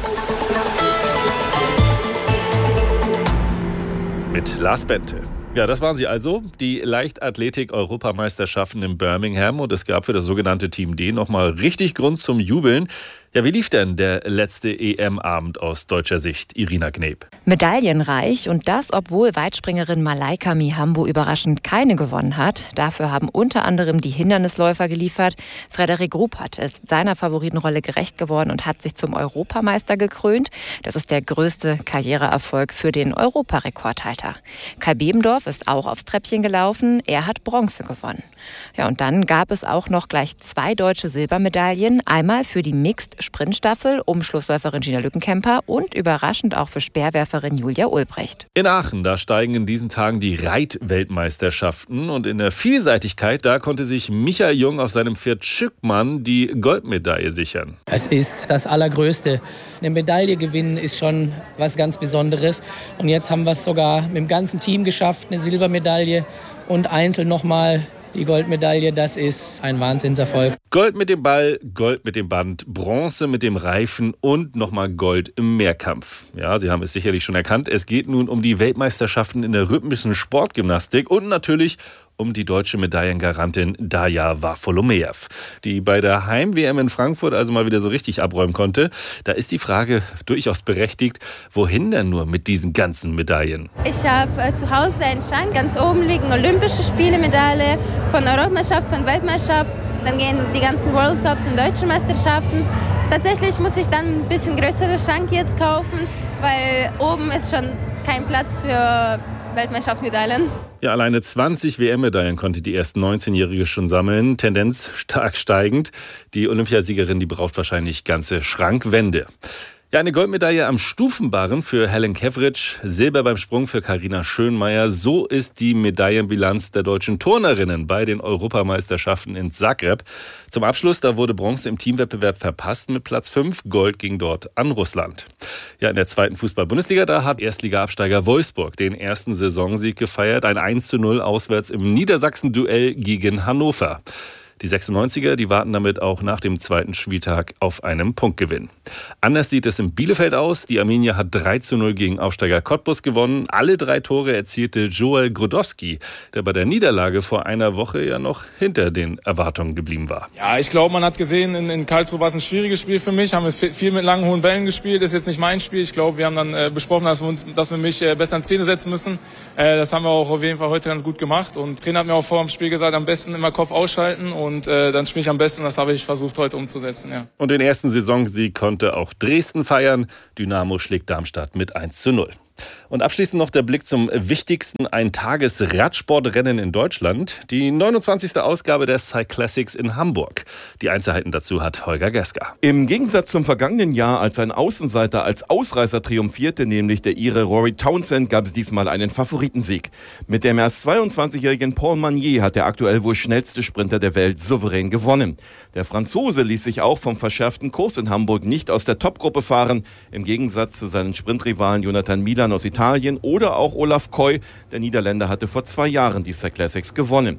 Mit Lars Bente. Ja, das waren sie also, die Leichtathletik-Europameisterschaften in Birmingham. Und es gab für das sogenannte Team D nochmal richtig Grund zum Jubeln. Ja, wie lief denn der letzte EM-Abend aus deutscher Sicht, Irina Kneb? Medaillenreich und das, obwohl Weitspringerin Malaika Mihambo überraschend keine gewonnen hat. Dafür haben unter anderem die Hindernisläufer geliefert. Frederik Ruppert ist seiner Favoritenrolle gerecht geworden und hat sich zum Europameister gekrönt. Das ist der größte Karriereerfolg für den Europarekordhalter. Kai Bebendorf ist auch aufs Treppchen gelaufen. Er hat Bronze gewonnen. Ja, und dann gab es auch noch gleich 2 deutsche Silbermedaillen. Einmal für die Mixed-Sprintstaffel um Schlussläuferin Gina Lückenkämper und überraschend auch für Speerwerferin Julia Ulbrecht. In Aachen, da steigen in diesen Tagen die Reitweltmeisterschaften. Und in der Vielseitigkeit, da konnte sich Michael Jung auf seinem Pferd Schückmann die Goldmedaille sichern. Es ist das Allergrößte. Eine Medaille gewinnen ist schon was ganz Besonderes. Und jetzt haben wir es sogar mit dem ganzen Team geschafft, eine Silbermedaille und einzeln nochmal die Goldmedaille. Das ist ein Wahnsinnserfolg. Gold mit dem Ball, Gold mit dem Band, Bronze mit dem Reifen und nochmal Gold im Mehrkampf. Ja, Sie haben es sicherlich schon erkannt. Es geht nun um die Weltmeisterschaften in der rhythmischen Sportgymnastik und natürlich um die deutsche Medaillengarantin Daja Varfolomeev, die bei der Heim-WM in Frankfurt also mal wieder so richtig abräumen konnte. Da ist die Frage durchaus berechtigt, wohin denn nur mit diesen ganzen Medaillen? Ich habe zu Hause einen Schrank, ganz oben liegen Olympische Spiele, Medaille von Europameisterschaft, von Weltmeisterschaft. Dann gehen die ganzen World Cups und deutschen Meisterschaften. Tatsächlich muss ich dann ein bisschen größeren Schrank jetzt kaufen, weil oben ist schon kein Platz für Weltmeisterschaftsmedaillen. Ja, alleine 20 WM-Medaillen konnte die erst 19-Jährige schon sammeln. Tendenz stark steigend. Die Olympiasiegerin, die braucht wahrscheinlich ganze Schrankwände. Ja, eine Goldmedaille am Stufenbarren für Helen Kevritsch, Silber beim Sprung für Carina Schönmeier. So ist die Medaillenbilanz der deutschen Turnerinnen bei den Europameisterschaften in Zagreb. Zum Abschluss, da wurde Bronze im Teamwettbewerb verpasst mit Platz 5. Gold ging dort an Russland. Ja, in der 2. Fußball-Bundesliga, da hat Erstliga-Absteiger Wolfsburg den ersten Saisonsieg gefeiert. Ein 1:0 auswärts im Niedersachsen-Duell gegen Hannover. Die 96er, die warten damit auch nach dem 2. Spieltag auf einen Punktgewinn. Anders sieht es in Bielefeld aus. Die Arminia hat 3:0 gegen Aufsteiger Cottbus gewonnen. Alle 3 Tore erzielte Joel Grodowski, der bei der Niederlage vor einer Woche ja noch hinter den Erwartungen geblieben war. Ja, ich glaube, man hat gesehen, in Karlsruhe war es ein schwieriges Spiel für mich. Haben wir viel mit langen, hohen Bällen gespielt. Das ist jetzt nicht mein Spiel. Ich glaube, wir haben dann besprochen, dass wir mich besser in Szene setzen müssen. Das haben wir auch auf jeden Fall heute dann gut gemacht. Und der Trainer hat mir auch vor dem Spiel gesagt, am besten immer Kopf ausschalten und dann spiele ich am besten. Das habe ich versucht heute umzusetzen. Ja. Und den ersten Saisonsieg konnte auch Dresden feiern. Dynamo schlägt Darmstadt mit 1:0. Und abschließend noch der Blick zum wichtigsten Eintages-Radsportrennen in Deutschland. Die 29. Ausgabe der Cyclassics in Hamburg. Die Einzelheiten dazu hat Holger Geska. Im Gegensatz zum vergangenen Jahr, als ein Außenseiter als Ausreißer triumphierte, nämlich der Ire Rory Townsend, gab es diesmal einen Favoritensieg. Mit dem erst 22-jährigen Paul Magnier hat der aktuell wohl schnellste Sprinter der Welt souverän gewonnen. Der Franzose ließ sich auch vom verschärften Kurs in Hamburg nicht aus der Topgruppe fahren. Im Gegensatz zu seinen Sprintrivalen Jonathan Milan aus Italien oder auch Olaf Koy, der Niederländer, hatte vor 2 Jahren die Cyclassics gewonnen.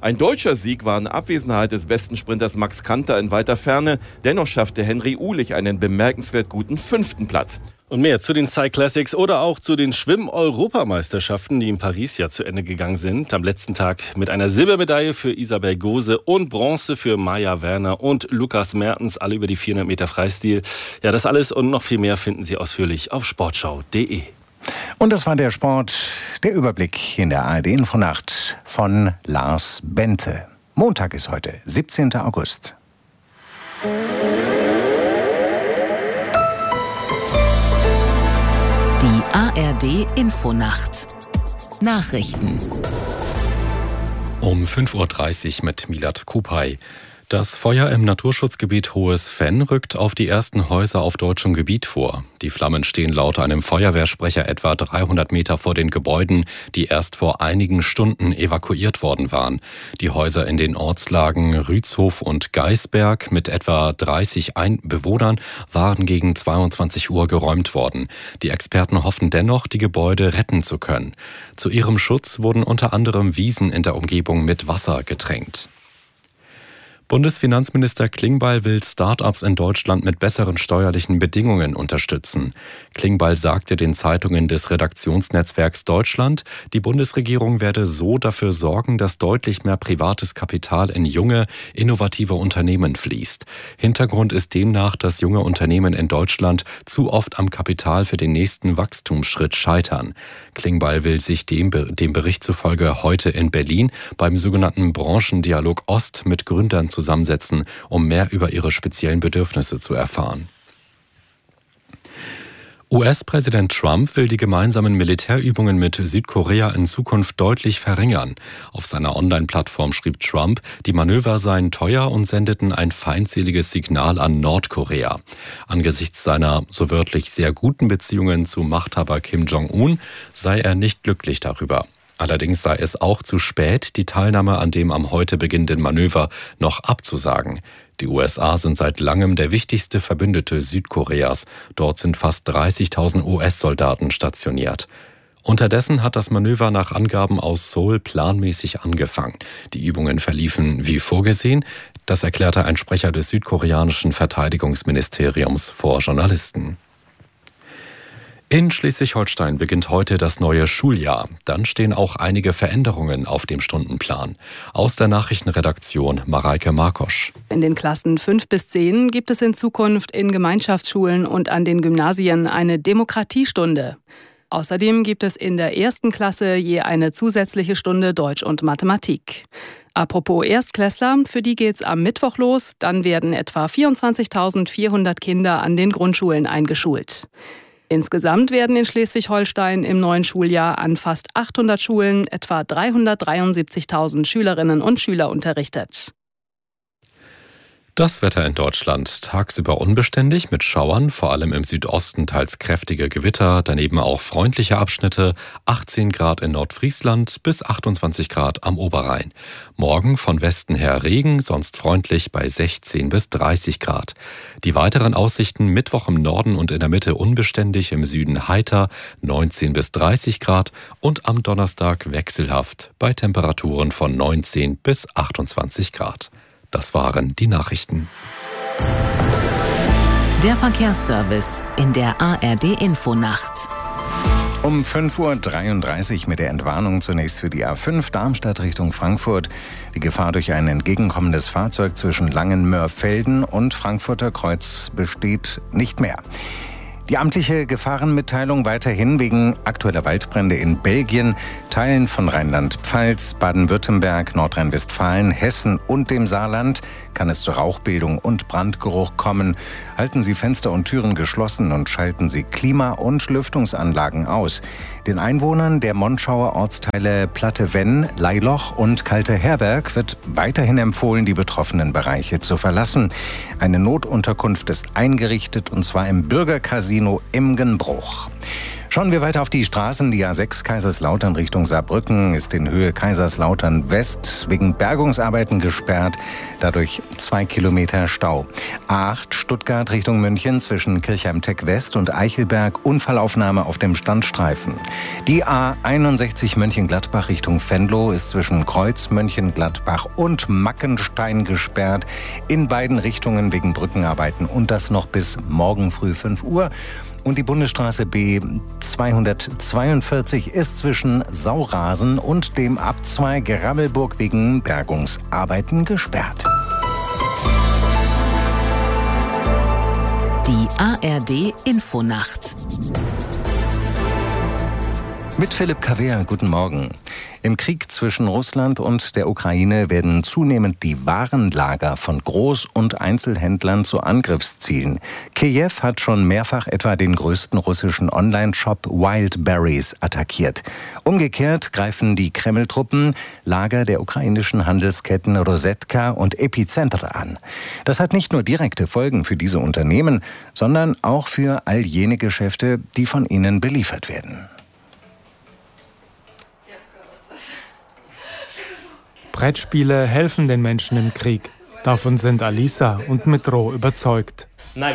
Ein deutscher Sieg war in Abwesenheit des besten Sprinters Max Kanter in weiter Ferne. Dennoch schaffte Henry Uhlich einen bemerkenswert guten 5. Platz. Und mehr zu den Cyclassics oder auch zu den Schwimm-Europameisterschaften, die in Paris ja zu Ende gegangen sind. Am letzten Tag mit einer Silbermedaille für Isabel Gose und Bronze für Maja Werner und Lukas Mertens, alle über die 400 Meter Freistil. Ja, das alles und noch viel mehr finden Sie ausführlich auf sportschau.de. Und das war der Sport, der Überblick in der ARD-Infonacht von Lars Bente. Montag ist heute, 17. August. Die ARD-Infonacht. Nachrichten. Um 5.30 Uhr mit Milad Kupay. Das Feuer im Naturschutzgebiet Hohes Venn rückt auf die ersten Häuser auf deutschem Gebiet vor. Die Flammen stehen laut einem Feuerwehrsprecher etwa 300 Meter vor den Gebäuden, die erst vor einigen Stunden evakuiert worden waren. Die Häuser in den Ortslagen Rützhof und Geisberg mit etwa 30 Bewohnern waren gegen 22 Uhr geräumt worden. Die Experten hoffen dennoch, die Gebäude retten zu können. Zu ihrem Schutz wurden unter anderem Wiesen in der Umgebung mit Wasser getränkt. Bundesfinanzminister Klingbeil will Start-ups in Deutschland mit besseren steuerlichen Bedingungen unterstützen. Klingbeil sagte den Zeitungen des Redaktionsnetzwerks Deutschland, die Bundesregierung werde so dafür sorgen, dass deutlich mehr privates Kapital in junge, innovative Unternehmen fließt. Hintergrund ist demnach, dass junge Unternehmen in Deutschland zu oft am Kapital für den nächsten Wachstumsschritt scheitern. Klingbeil will sich dem Bericht zufolge heute in Berlin beim sogenannten Branchendialog Ost mit Gründern zusammensetzen, um mehr über ihre speziellen Bedürfnisse zu erfahren. US-Präsident Trump will die gemeinsamen Militärübungen mit Südkorea in Zukunft deutlich verringern. Auf seiner Online-Plattform schrieb Trump, die Manöver seien teuer und sendeten ein feindseliges Signal an Nordkorea. Angesichts seiner so wörtlich sehr guten Beziehungen zu Machthaber Kim Jong-un sei er nicht glücklich darüber. Allerdings sei es auch zu spät, die Teilnahme an dem am heute beginnenden Manöver noch abzusagen. Die USA sind seit langem der wichtigste Verbündete Südkoreas. Dort sind fast 30.000 US-Soldaten stationiert. Unterdessen hat das Manöver nach Angaben aus Seoul planmäßig angefangen. Die Übungen verliefen wie vorgesehen. Das erklärte ein Sprecher des südkoreanischen Verteidigungsministeriums vor Journalisten. In Schleswig-Holstein beginnt heute das neue Schuljahr. Dann stehen auch einige Veränderungen auf dem Stundenplan. Aus der Nachrichtenredaktion Mareike Markosch. In den Klassen 5 bis 10 gibt es in Zukunft in Gemeinschaftsschulen und an den Gymnasien eine Demokratiestunde. Außerdem gibt es in der 1. Klasse je eine zusätzliche Stunde Deutsch und Mathematik. Apropos Erstklässler, für die geht's am Mittwoch los. Dann werden etwa 24.400 Kinder an den Grundschulen eingeschult. Insgesamt werden in Schleswig-Holstein im neuen Schuljahr an fast 800 Schulen etwa 373.000 Schülerinnen und Schüler unterrichtet. Das Wetter in Deutschland tagsüber unbeständig mit Schauern, vor allem im Südosten teils kräftige Gewitter, daneben auch freundliche Abschnitte, 18 Grad in Nordfriesland bis 28 Grad am Oberrhein. Morgen von Westen her Regen, sonst freundlich bei 16 bis 30 Grad. Die weiteren Aussichten Mittwoch im Norden und in der Mitte unbeständig, im Süden heiter, 19 bis 30 Grad und am Donnerstag wechselhaft bei Temperaturen von 19 bis 28 Grad. Das waren die Nachrichten. Der Verkehrsservice in der ARD-Infonacht. Um 5.33 Uhr mit der Entwarnung zunächst für die A5 Darmstadt Richtung Frankfurt. Die Gefahr durch ein entgegenkommendes Fahrzeug zwischen Langenmörfelden und Frankfurter Kreuz besteht nicht mehr. Die amtliche Gefahrenmitteilung weiterhin wegen aktueller Waldbrände in Belgien, Teilen von Rheinland-Pfalz, Baden-Württemberg, Nordrhein-Westfalen, Hessen und dem Saarland kann es zu Rauchbildung und Brandgeruch kommen. Halten Sie Fenster und Türen geschlossen und schalten Sie Klima- und Lüftungsanlagen aus. Den Einwohnern der Monschauer Ortsteile Platte-Venn, Leiloch und Kalte-Herberg wird weiterhin empfohlen, die betroffenen Bereiche zu verlassen. Eine Notunterkunft ist eingerichtet, und zwar im Bürgercasino Imgenbruch. Schauen wir weiter auf die Straßen. Die A6 Kaiserslautern Richtung Saarbrücken ist in Höhe Kaiserslautern West wegen Bergungsarbeiten gesperrt. Dadurch 2 Kilometer Stau. A8 Stuttgart Richtung München zwischen Kirchheim-Teck West und Eichelberg. Unfallaufnahme auf dem Standstreifen. Die A61 Mönchengladbach Richtung Venlo ist zwischen Kreuz Mönchengladbach und Mackenstein gesperrt. In beiden Richtungen wegen Brückenarbeiten und das noch bis morgen früh 5 Uhr. Und die Bundesstraße B 242 ist zwischen Saurasen und dem Abzweig Rabbelburg wegen Bergungsarbeiten gesperrt. Die ARD Infonacht. Mit Philipp Kaver, guten Morgen. Im Krieg zwischen Russland und der Ukraine werden zunehmend die Warenlager von Groß- und Einzelhändlern zu Angriffszielen. Kiew hat schon mehrfach etwa den größten russischen Online-Shop Wildberries attackiert. Umgekehrt greifen die Kreml-Truppen Lager der ukrainischen Handelsketten Rosetka und Epicenter an. Das hat nicht nur direkte Folgen für diese Unternehmen, sondern auch für all jene Geschäfte, die von ihnen beliefert werden. Brettspiele helfen den Menschen im Krieg. Davon sind Alisa und Metro überzeugt.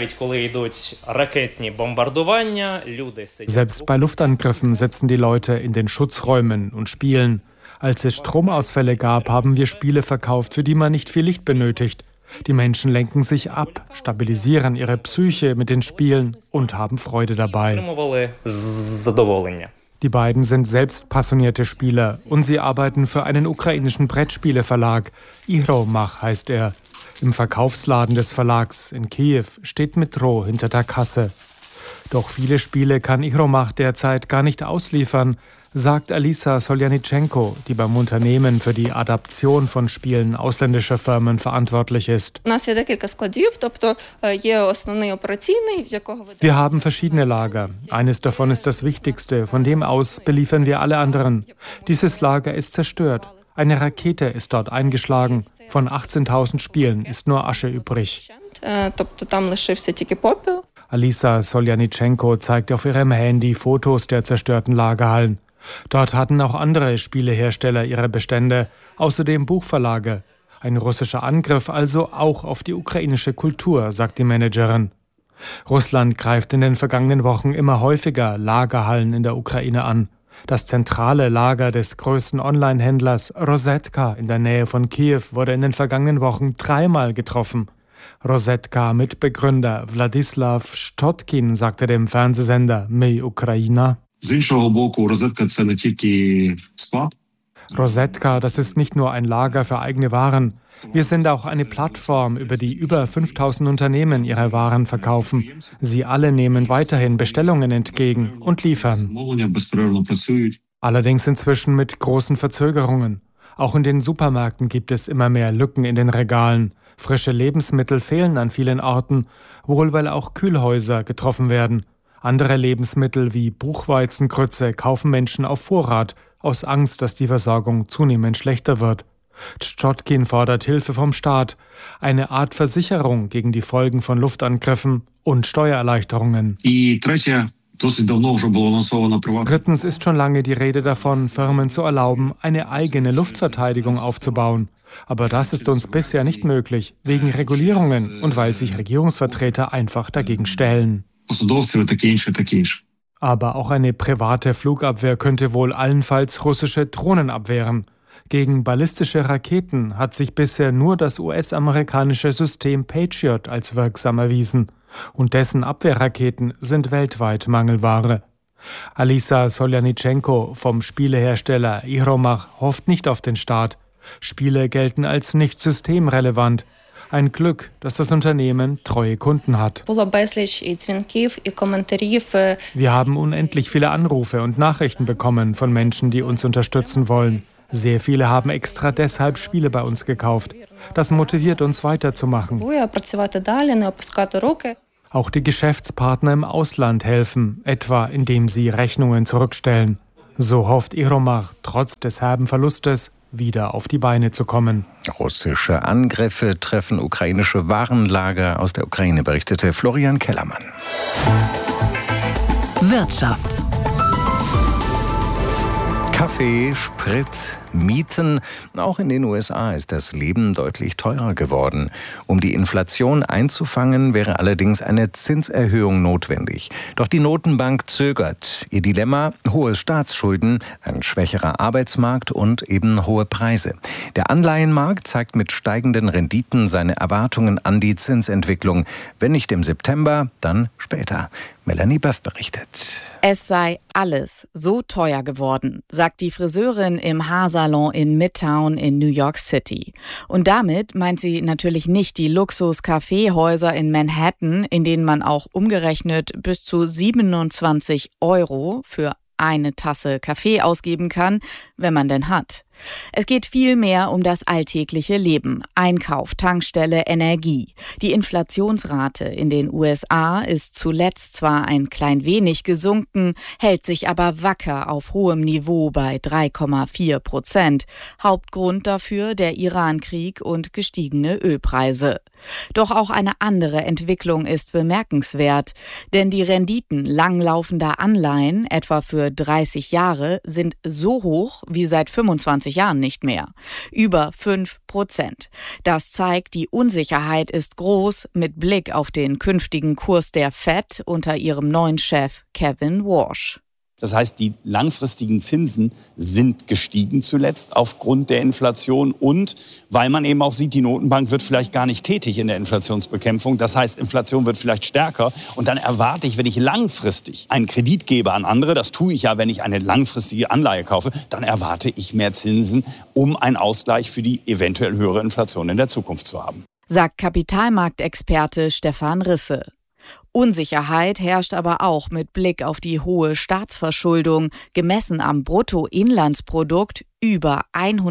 Selbst bei Luftangriffen sitzen die Leute in den Schutzräumen und spielen. Als es Stromausfälle gab, haben wir Spiele verkauft, für die man nicht viel Licht benötigt. Die Menschen lenken sich ab, stabilisieren ihre Psyche mit den Spielen und haben Freude dabei. Die beiden sind selbst passionierte Spieler und sie arbeiten für einen ukrainischen Brettspieleverlag. Ihromach heißt er. Im Verkaufsladen des Verlags in Kiew steht Metro hinter der Kasse. Doch viele Spiele kann Ihromach derzeit gar nicht ausliefern, sagt Alisa Soljanitschenko, die beim Unternehmen für die Adaption von Spielen ausländischer Firmen verantwortlich ist. Wir haben verschiedene Lager. Eines davon ist das wichtigste, von dem aus beliefern wir alle anderen. Dieses Lager ist zerstört. Eine Rakete ist dort eingeschlagen. Von 18.000 Spielen ist nur Asche übrig. Alisa Soljanitschenko zeigt auf ihrem Handy Fotos der zerstörten Lagerhallen. Dort hatten auch andere Spielehersteller ihre Bestände, außerdem Buchverlage. Ein russischer Angriff also auch auf die ukrainische Kultur, sagt die Managerin. Russland greift in den vergangenen Wochen immer häufiger Lagerhallen in der Ukraine an. Das zentrale Lager des größten Online-Händlers Rosetka in der Nähe von Kiew wurde in den vergangenen Wochen 3-mal getroffen. Rosetka-Mitbegründer Wladislaw Stotkin sagte dem Fernsehsender My Ukraina: Rosetka, das ist nicht nur ein Lager für eigene Waren. Wir sind auch eine Plattform, über die über 5000 Unternehmen ihre Waren verkaufen. Sie alle nehmen weiterhin Bestellungen entgegen und liefern. Allerdings inzwischen mit großen Verzögerungen. Auch in den Supermärkten gibt es immer mehr Lücken in den Regalen. Frische Lebensmittel fehlen an vielen Orten, wohl weil auch Kühlhäuser getroffen werden. Andere Lebensmittel wie Buchweizengrütze kaufen Menschen auf Vorrat, aus Angst, dass die Versorgung zunehmend schlechter wird. Tschotkin fordert Hilfe vom Staat, eine Art Versicherung gegen die Folgen von Luftangriffen und Steuererleichterungen. Drittens ist schon lange die Rede davon, Firmen zu erlauben, eine eigene Luftverteidigung aufzubauen. Aber das ist uns bisher nicht möglich, wegen Regulierungen und weil sich Regierungsvertreter einfach dagegen stellen. Aber auch eine private Flugabwehr könnte wohl allenfalls russische Drohnen abwehren. Gegen ballistische Raketen hat sich bisher nur das US-amerikanische System Patriot als wirksam erwiesen. Und dessen Abwehrraketen sind weltweit Mangelware. Alisa Soljanitschenko vom Spielehersteller Ihromach hofft nicht auf den Staat. Spiele gelten als nicht systemrelevant. Ein Glück, dass das Unternehmen treue Kunden hat. Wir haben unendlich viele Anrufe und Nachrichten bekommen von Menschen, die uns unterstützen wollen. Sehr viele haben extra deshalb Spiele bei uns gekauft. Das motiviert uns weiterzumachen. Auch die Geschäftspartner im Ausland helfen, etwa indem sie Rechnungen zurückstellen. So hofft Ihromach, trotz des herben Verlustes wieder auf die Beine zu kommen. Russische Angriffe treffen ukrainische Warenlager. Aus der Ukraine berichtete Florian Kellermann. Wirtschaft. Kaffee, Sprit, Mieten. Auch in den USA ist das Leben deutlich teurer geworden. Um die Inflation einzufangen, wäre allerdings eine Zinserhöhung notwendig. Doch die Notenbank zögert. Ihr Dilemma: hohe Staatsschulden, ein schwächerer Arbeitsmarkt und eben hohe Preise. Der Anleihenmarkt zeigt mit steigenden Renditen seine Erwartungen an die Zinsentwicklung. Wenn nicht im September, dann später. Melanie Böff berichtet. Es sei alles so teuer geworden, sagt die Friseurin im Haarsalon in Midtown in New York City. Und damit meint sie natürlich nicht die Luxus-Kaffeehäuser in Manhattan, in denen man auch umgerechnet bis zu 27 € für eine Tasse Kaffee ausgeben kann, wenn man denn hat. Es geht vielmehr um das alltägliche Leben, Einkauf, Tankstelle, Energie. Die Inflationsrate in den USA ist zuletzt zwar ein klein wenig gesunken, hält sich aber wacker auf hohem Niveau bei 3,4%. Hauptgrund dafür der Irankrieg und gestiegene Ölpreise. Doch auch eine andere Entwicklung ist bemerkenswert, denn die Renditen langlaufender Anleihen, etwa für 30 Jahre, sind so hoch wie seit 25 Jahren nicht mehr. Über 5%. Das zeigt, die Unsicherheit ist groß mit Blick auf den künftigen Kurs der Fed unter ihrem neuen Chef Kevin Warsh. Das heißt, die langfristigen Zinsen sind gestiegen zuletzt aufgrund der Inflation und weil man eben auch sieht, die Notenbank wird vielleicht gar nicht tätig in der Inflationsbekämpfung. Das heißt, Inflation wird vielleicht stärker und dann erwarte ich, wenn ich langfristig einen Kredit gebe an andere, das tue ich ja, wenn ich eine langfristige Anleihe kaufe, dann erwarte ich mehr Zinsen, um einen Ausgleich für die eventuell höhere Inflation in der Zukunft zu haben. Sagt Kapitalmarktexperte Stefan Risse. Unsicherheit herrscht aber auch mit Blick auf die hohe Staatsverschuldung, gemessen am Bruttoinlandsprodukt über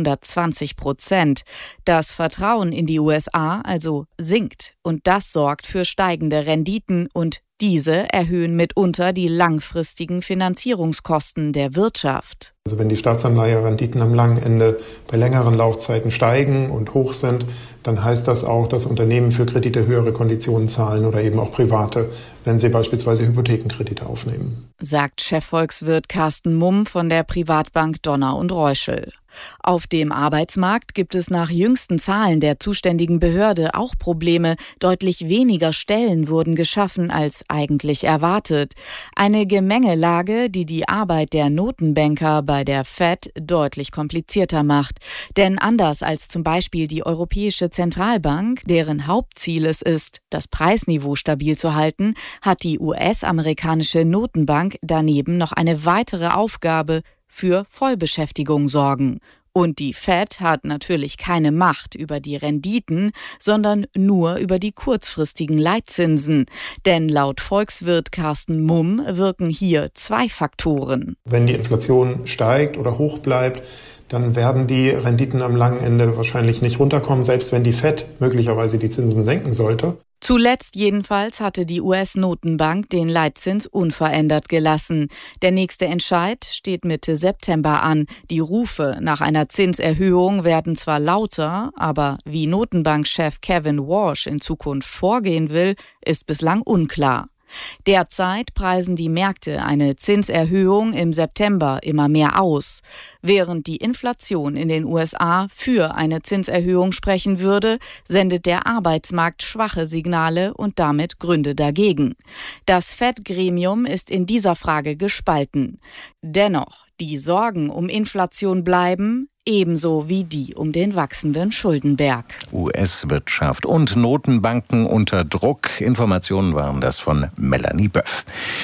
120%. Das Vertrauen in die USA also sinkt und das sorgt für steigende Renditen und diese erhöhen mitunter die langfristigen Finanzierungskosten der Wirtschaft. Also wenn die Staatsanleiherenditen am langen Ende bei längeren Laufzeiten steigen und hoch sind, dann heißt das auch, dass Unternehmen für Kredite höhere Konditionen zahlen oder eben auch Private, wenn sie beispielsweise Hypothekenkredite aufnehmen. Sagt Chefvolkswirt Carsten Mumm von der Privatbank Donner und Reuschel. Auf dem Arbeitsmarkt gibt es nach jüngsten Zahlen der zuständigen Behörde auch Probleme. Deutlich weniger Stellen wurden geschaffen als eigentlich erwartet. Eine Gemengelage, die die Arbeit der Notenbanker bei der Fed deutlich komplizierter macht. Denn anders als zum Beispiel die Europäische Zentralbank, deren Hauptziel es ist, das Preisniveau stabil zu halten, hat die US-amerikanische Notenbank daneben noch eine weitere Aufgabe: für Vollbeschäftigung sorgen. Und die Fed hat natürlich keine Macht über die Renditen, sondern nur über die kurzfristigen Leitzinsen. Denn laut Volkswirt Carsten Mumm wirken hier zwei Faktoren. Wenn die Inflation steigt oder hoch bleibt, dann werden die Renditen am langen Ende wahrscheinlich nicht runterkommen, selbst wenn die Fed möglicherweise die Zinsen senken sollte. Zuletzt jedenfalls hatte die US-Notenbank den Leitzins unverändert gelassen. Der nächste Entscheid steht Mitte September an. Die Rufe nach einer Zinserhöhung werden zwar lauter, aber wie Notenbankchef Kevin Warsh in Zukunft vorgehen will, ist bislang unklar. Derzeit preisen die Märkte eine Zinserhöhung im September immer mehr aus. Während die Inflation in den USA für eine Zinserhöhung sprechen würde, sendet der Arbeitsmarkt schwache Signale und damit Gründe dagegen. Das Fed-Gremium ist in dieser Frage gespalten. Dennoch, die Sorgen um Inflation bleiben, ebenso wie die um den wachsenden Schuldenberg. US-Wirtschaft und Notenbanken unter Druck. Informationen waren das von Melanie Böff.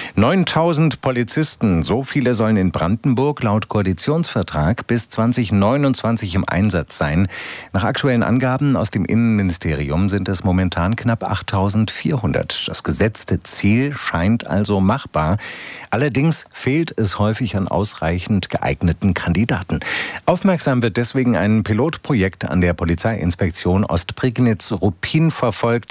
9.000 Polizisten, so viele sollen in Brandenburg laut Koalitionsvertrag bis 2029 im Einsatz sein. Nach aktuellen Angaben aus dem Innenministerium sind es momentan knapp 8.400. Das gesetzte Ziel scheint also machbar. Allerdings fehlt es häufig an ausreichend geeigneten Kandidaten. Aufmerksam wird deswegen ein Pilotprojekt an der Polizeiinspektion Ostprignitz-Ruppin verfolgt.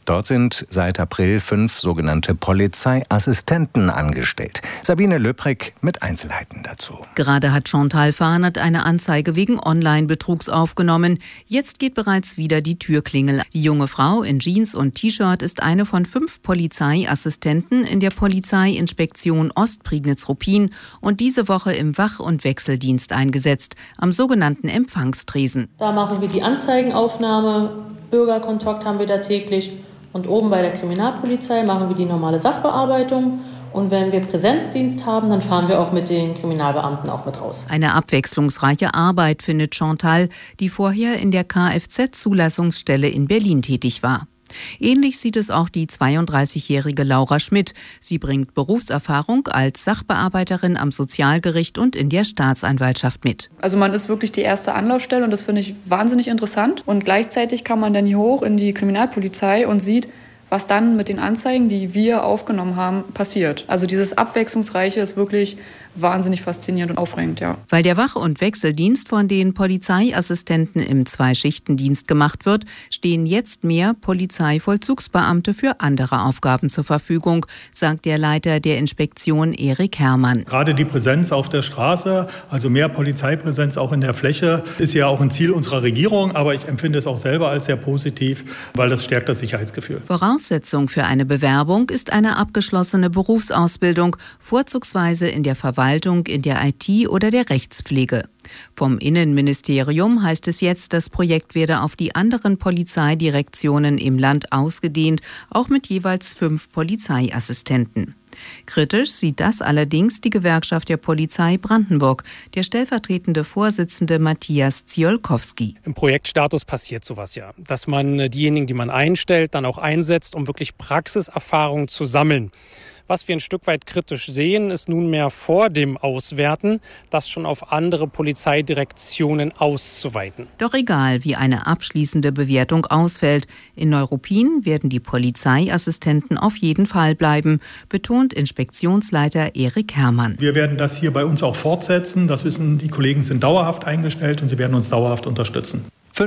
Dort sind seit April 5 sogenannte Polizeiassistenten angestellt. Sabine Löpreck mit Einzelheiten dazu. Gerade hat Chantal Fahnert eine Anzeige wegen Online-Betrugs aufgenommen. Jetzt geht bereits wieder die Türklingel. Die junge Frau in Jeans und T-Shirt ist eine von 5 Polizeiassistenten in der Polizeiinspektion Ostprignitz-Ruppin und diese Woche im Wach- und Wechseldienst eingesetzt, am sogenannten Empfangstresen. Da machen wir die Anzeigenaufnahme, Bürgerkontakt haben wir da täglich und oben bei der Kriminalpolizei machen wir die normale Sachbearbeitung. Und wenn wir Präsenzdienst haben, dann fahren wir auch mit den Kriminalbeamten auch mit raus. Eine abwechslungsreiche Arbeit findet Chantal, die vorher in der Kfz-Zulassungsstelle in Berlin tätig war. Ähnlich sieht es auch die 32-jährige Laura Schmidt. Sie bringt Berufserfahrung als Sachbearbeiterin am Sozialgericht und in der Staatsanwaltschaft mit. Also man ist wirklich die erste Anlaufstelle und das finde ich wahnsinnig interessant. Und gleichzeitig kann man dann hier hoch in die Kriminalpolizei und sieht, was dann mit den Anzeigen, die wir aufgenommen haben, passiert. Also dieses Abwechslungsreiche ist wirklich wahnsinnig faszinierend und aufregend, ja. Weil der Wach- und Wechseldienst von den Polizeiassistenten im Zweischichtendienst gemacht wird, stehen jetzt mehr Polizeivollzugsbeamte für andere Aufgaben zur Verfügung, sagt der Leiter der Inspektion Erik Herrmann. Gerade die Präsenz auf der Straße, also mehr Polizeipräsenz auch in der Fläche, ist ja auch ein Ziel unserer Regierung, aber ich empfinde es auch selber als sehr positiv, weil das stärkt das Sicherheitsgefühl. Voraussetzung für eine Bewerbung ist eine abgeschlossene Berufsausbildung, vorzugsweise in der Verwaltung, in der IT oder der Rechtspflege. Vom Innenministerium heißt es jetzt, das Projekt werde auf die anderen Polizeidirektionen im Land ausgedehnt, auch mit jeweils 5 Polizeiassistenten. Kritisch sieht das allerdings die Gewerkschaft der Polizei Brandenburg, der stellvertretende Vorsitzende Matthias Ziolkowski. Im Projektstatus passiert sowas ja, dass man diejenigen, die man einstellt, dann auch einsetzt, um wirklich Praxiserfahrung zu sammeln. Was wir ein Stück weit kritisch sehen, ist nunmehr vor dem Auswerten, das schon auf andere Polizeidirektionen auszuweiten. Doch egal, wie eine abschließende Bewertung ausfällt, in Neuruppin werden die Polizeiassistenten auf jeden Fall bleiben, betont Inspektionsleiter Erik Herrmann. Wir werden das hier bei uns auch fortsetzen. Das wissen die Kollegen, sind dauerhaft eingestellt und sie werden uns dauerhaft unterstützen.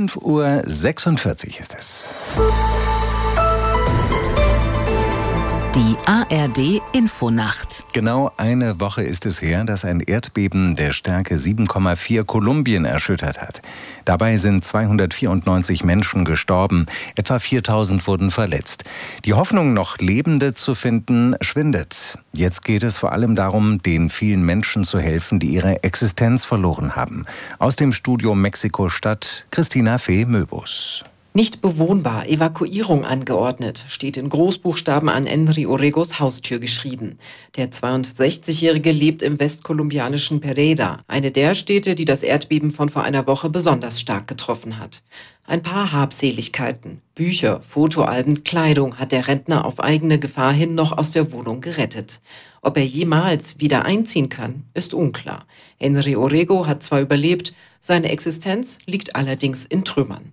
5:46 Uhr ist es. Die ARD Infonacht. Genau eine Woche ist es her, dass ein Erdbeben der Stärke 7,4 Kolumbien erschüttert hat. Dabei sind 294 Menschen gestorben, etwa 4000 wurden verletzt. Die Hoffnung, noch Lebende zu finden, schwindet. Jetzt geht es vor allem darum, den vielen Menschen zu helfen, die ihre Existenz verloren haben. Aus dem Studio Mexiko-Stadt, Christina Fee-Möbus. Nicht bewohnbar, Evakuierung angeordnet, steht in Großbuchstaben an Henry Orregos Haustür geschrieben. Der 62-Jährige lebt im westkolumbianischen Pereira, eine der Städte, die das Erdbeben von vor einer Woche besonders stark getroffen hat. Ein paar Habseligkeiten, Bücher, Fotoalben, Kleidung hat der Rentner auf eigene Gefahr hin noch aus der Wohnung gerettet. Ob er jemals wieder einziehen kann, ist unklar. Henry Orrego hat zwar überlebt, seine Existenz liegt allerdings in Trümmern.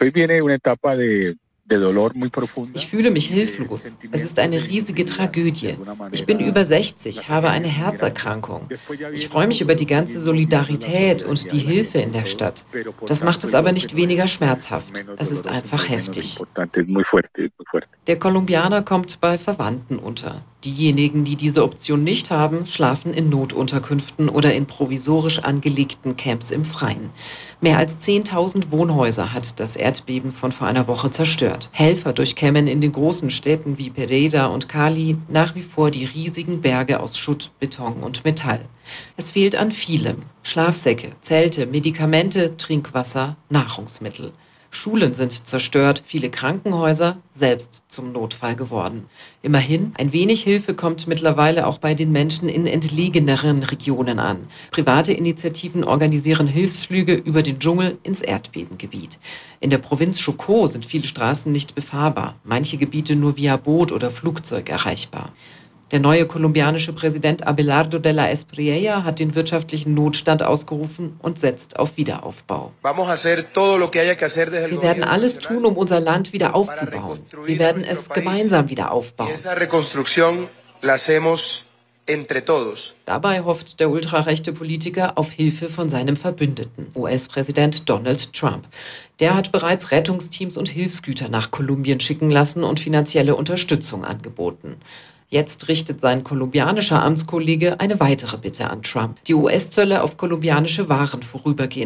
Ich fühle mich hilflos. Es ist eine riesige Tragödie. Ich bin über 60, habe eine Herzerkrankung. Ich freue mich über die ganze Solidarität und die Hilfe in der Stadt. Das macht es aber nicht weniger schmerzhaft. Es ist einfach heftig. Der Kolumbianer kommt bei Verwandten unter. Diejenigen, die diese Option nicht haben, schlafen in Notunterkünften oder in provisorisch angelegten Camps im Freien. Mehr als 10.000 Wohnhäuser hat das Erdbeben von vor einer Woche zerstört. Helfer durchkämmen in den großen Städten wie Pereira und Cali nach wie vor die riesigen Berge aus Schutt, Beton und Metall. Es fehlt an vielem. Schlafsäcke, Zelte, Medikamente, Trinkwasser, Nahrungsmittel. Schulen sind zerstört, viele Krankenhäuser selbst zum Notfall geworden. Immerhin, ein wenig Hilfe kommt mittlerweile auch bei den Menschen in entlegeneren Regionen an. Private Initiativen organisieren Hilfsflüge über den Dschungel ins Erdbebengebiet. In der Provinz Chocó sind viele Straßen nicht befahrbar, manche Gebiete nur via Boot oder Flugzeug erreichbar. Der neue kolumbianische Präsident Abelardo de la Espriella hat den wirtschaftlichen Notstand ausgerufen und setzt auf Wiederaufbau. Wir werden alles tun, um unser Land wieder aufzubauen. Wir werden es gemeinsam wieder aufbauen. Dabei hofft der ultrarechte Politiker auf Hilfe von seinem Verbündeten, US-Präsident Donald Trump. Der hat bereits Rettungsteams und Hilfsgüter nach Kolumbien schicken lassen und finanzielle Unterstützung angeboten. Jetzt richtet sein kolumbianischer Amtskollege eine weitere Bitte an Trump, die US-Zölle auf kolumbianische Waren vorübergehend